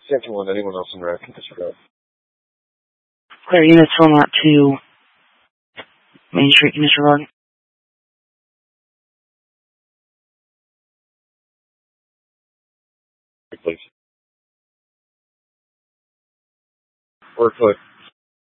Second one, anyone else in rack can disregard. Clear units filling out to Main Street, disregard. Please. Work foot.